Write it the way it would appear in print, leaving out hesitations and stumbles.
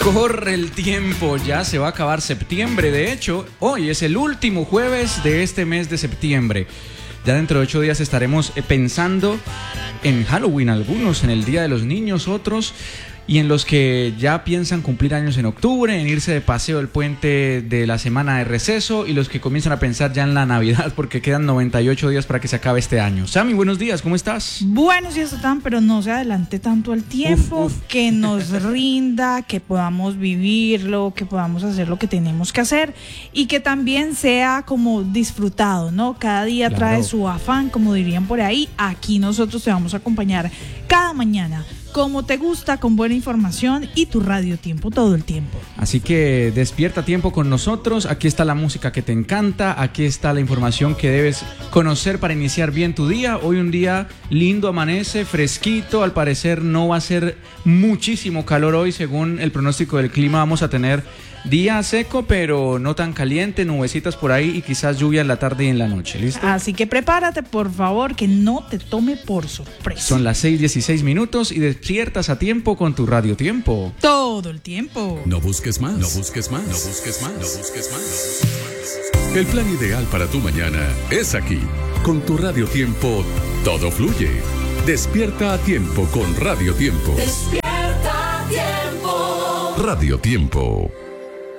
Corre el tiempo, ya se va a acabar septiembre. De hecho, hoy es el último jueves de este mes de septiembre. Ya dentro de 8 días estaremos pensando en Halloween, algunos en el Día de los Niños, otros, y en los que ya piensan cumplir años en octubre, en irse de paseo el puente de la semana de receso, y los que comienzan a pensar ya en la Navidad porque quedan 98 días para que se acabe este año. Sammy, buenos días, ¿cómo estás? Buenos días, Tatán, pero no se adelante tanto al tiempo, que nos rinda, que podamos vivirlo, que podamos hacer lo que tenemos que hacer y que también sea como disfrutado, ¿no? Cada día trae su afán, como dirían por ahí. Aquí nosotros te vamos a acompañar cada mañana, como te gusta, con buena información y tu radio tiempo todo el tiempo. Así que despierta tiempo con nosotros. Aquí está la música que te encanta, aquí está la información que debes conocer para iniciar bien tu día. Hoy un día lindo, amanece, fresquito. Al parecer no va a ser muchísimo calor hoy, según el pronóstico del clima. Vamos a tener día seco, pero no tan caliente, nubecitas por ahí y quizás lluvia en la tarde y en la noche. ¿Listo? Así que prepárate, por favor, que no te tome por sorpresa. Son las 6:16 y despiertas a tiempo con tu radio tiempo. Todo el tiempo. No busques más. No busques más. No busques más. No busques más. El plan ideal para tu mañana es aquí. Con tu radio tiempo, todo fluye. Despierta a tiempo con Radio Tiempo. Despierta a tiempo. Radio Tiempo.